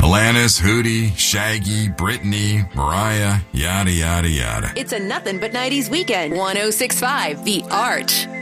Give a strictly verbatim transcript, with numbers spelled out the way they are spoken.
Alanis, Hootie, Shaggy, Britney, Mariah, yada, yada, yada. It's a nothing but nineties weekend. one oh six point five The Arch.